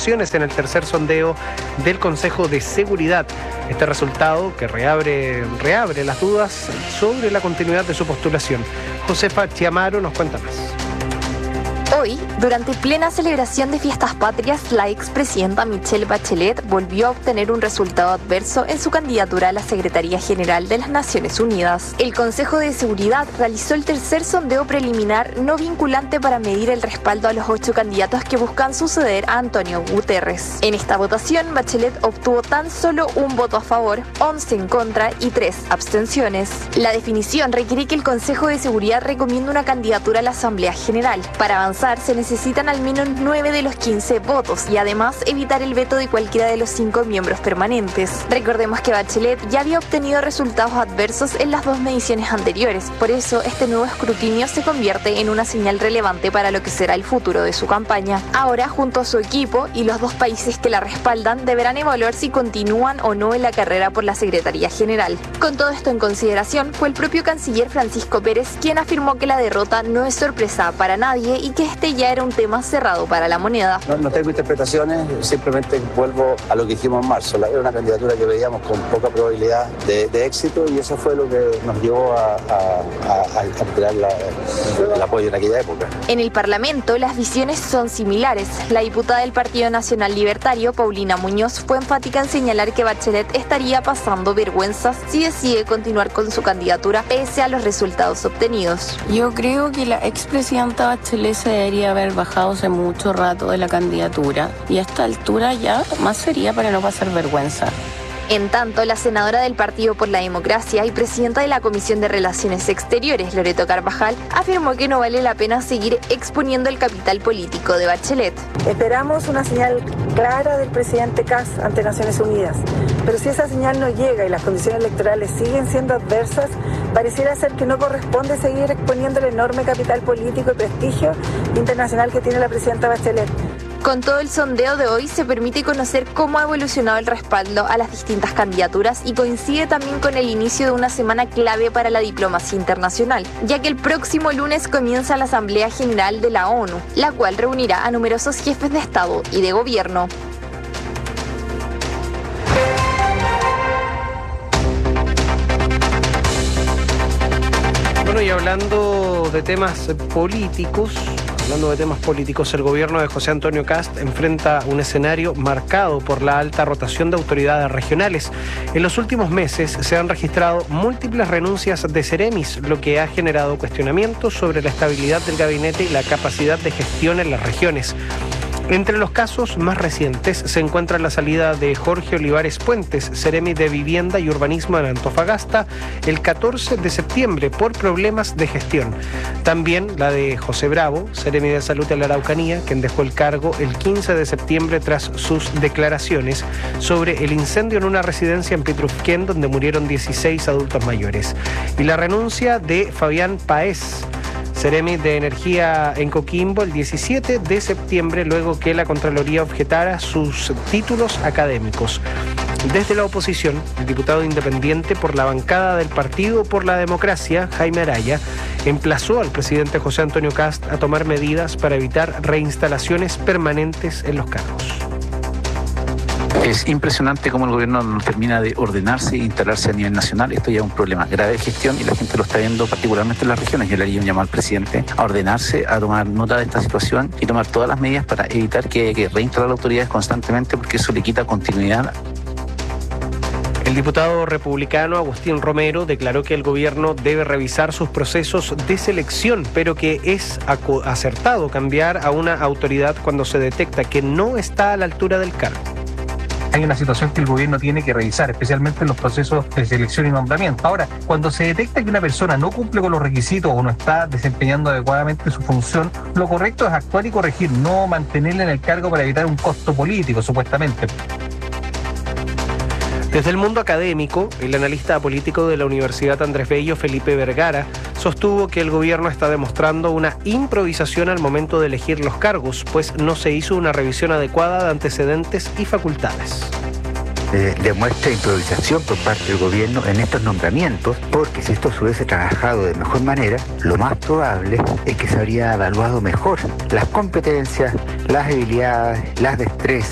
abstenciones en el tercer sondeo del Consejo de Seguridad. Este resultado que reabre las dudas sobre la continuidad de su postulación. Josefa Chiamaro nos cuenta más. Hoy, durante plena celebración de fiestas patrias, la expresidenta Michelle Bachelet volvió a obtener un resultado adverso en su candidatura a la Secretaría General de las Naciones Unidas. El Consejo de Seguridad realizó el tercer sondeo preliminar no vinculante para medir el respaldo a los 8 candidatos que buscan suceder a Antonio Guterres. En esta votación, Bachelet obtuvo tan solo un voto a favor, 11 en contra y 3 abstenciones. La definición requiere que el Consejo de Seguridad recomiende una candidatura a la Asamblea General. Para avanzar, se necesitan al menos 9 de los 15 votos y además evitar el veto de cualquiera de los 5 miembros permanentes. Recordemos que Bachelet ya había obtenido resultados adversos en las 2 mediciones anteriores, por eso este nuevo escrutinio se convierte en una señal relevante para lo que será el futuro de su campaña. Ahora, junto a su equipo y los 2 países que la respaldan, deberán evaluar si continúan o no en la carrera por la Secretaría General. Con todo esto en consideración, fue el propio canciller Francisco Pérez quien afirmó que la derrota no es sorpresa para nadie y que este ya era un tema cerrado para la moneda. No tengo interpretaciones, simplemente vuelvo a lo que dijimos en marzo. Era una candidatura que veíamos con poca probabilidad de éxito y eso fue lo que nos llevó a retirar el apoyo en aquella época. En el Parlamento las visiones son similares. La diputada del Partido Nacional Libertario, Paulina Muñoz, fue enfática en señalar que Bachelet estaría pasando vergüenzas si decide continuar con su candidatura pese a los resultados obtenidos. Yo creo que la expresidenta Bachelet se debería haber bajado hace mucho rato de la candidatura y a esta altura ya más sería para no pasar vergüenza. En tanto, la senadora del Partido por la Democracia y presidenta de la Comisión de Relaciones Exteriores, Loreto Carvajal, afirmó que no vale la pena seguir exponiendo el capital político de Bachelet. Esperamos una señal clara del presidente Kast ante Naciones Unidas, pero si esa señal no llega y las condiciones electorales siguen siendo adversas, pareciera ser que no corresponde seguir exponiendo el enorme capital político y prestigio internacional que tiene la presidenta Bachelet. Con todo el sondeo de hoy se permite conocer cómo ha evolucionado el respaldo a las distintas candidaturas y coincide también con el inicio de una semana clave para la diplomacia internacional, ya que el próximo lunes comienza la Asamblea General de la ONU, la cual reunirá a numerosos jefes de Estado y de gobierno. Bueno, y hablando de temas políticos, el gobierno de José Antonio Kast enfrenta un escenario marcado por la alta rotación de autoridades regionales. En los últimos meses se han registrado múltiples renuncias de seremis, lo que ha generado cuestionamientos sobre la estabilidad del gabinete y la capacidad de gestión en las regiones. Entre los casos más recientes se encuentra la salida de Jorge Olivares Puentes, seremi de Vivienda y Urbanismo en Antofagasta, el 14 de septiembre por problemas de gestión. También la de José Bravo, seremi de Salud de la Araucanía, quien dejó el cargo el 15 de septiembre tras sus declaraciones sobre el incendio en una residencia en Pitrufquén donde murieron 16 adultos mayores. Y la renuncia de Fabián Paez, seremi de Energía en Coquimbo, el 17 de septiembre, luego que la Contraloría objetara sus títulos académicos. Desde la oposición, el diputado independiente por la bancada del Partido por la Democracia, Jaime Araya, emplazó al presidente José Antonio Kast a tomar medidas para evitar reinstalaciones permanentes en los cargos. Es impresionante cómo el gobierno no termina de ordenarse e instalarse a nivel nacional. Esto ya es un problema grave de gestión y la gente lo está viendo particularmente en las regiones. Yo le haría un llamado al presidente a ordenarse, a tomar nota de esta situación y tomar todas las medidas para evitar que reinstalar autoridades constantemente, porque eso le quita continuidad. El diputado republicano Agustín Romero declaró que el gobierno debe revisar sus procesos de selección, pero que es acertado cambiar a una autoridad cuando se detecta que no está a la altura del cargo. Hay una situación que el gobierno tiene que revisar, especialmente en los procesos de selección y nombramiento. Ahora, cuando se detecta que una persona no cumple con los requisitos o no está desempeñando adecuadamente su función, lo correcto es actuar y corregir, no mantenerla en el cargo para evitar un costo político, supuestamente. Desde el mundo académico, el analista político de la Universidad Andrés Bello, Felipe Vergara, sostuvo que el gobierno está demostrando una improvisación al momento de elegir los cargos, pues no se hizo una revisión adecuada de antecedentes y facultades. Demuestra improvisación por parte del gobierno en estos nombramientos, porque si esto se hubiese trabajado de mejor manera, lo más probable es que se habría evaluado mejor las competencias, las habilidades, las destrezas,